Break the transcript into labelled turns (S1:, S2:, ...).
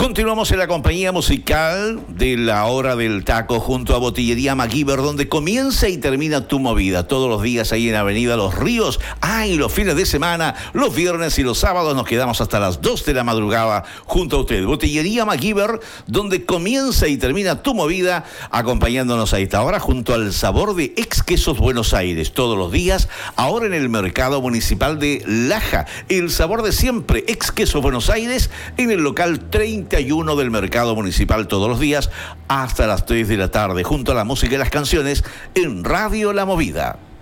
S1: Continuamos en la compañía musical de la hora del taco junto a Botillería MacGyver, donde comienza y termina tu movida. Todos los días ahí en Avenida Los Ríos. Y los fines de semana, los viernes y los sábados nos quedamos hasta las 2 de la madrugada junto a usted. Botillería MacGyver, donde comienza y termina tu movida, acompañándonos a esta hora junto al sabor de Ex Quesos Buenos Aires. Todos los días, ahora en el Mercado Municipal de Laja. El sabor de siempre, Ex Quesos Buenos Aires, en el local 31 del Mercado Municipal, todos los días hasta las 3 de la tarde, junto a la música y las canciones en Radio La Movida.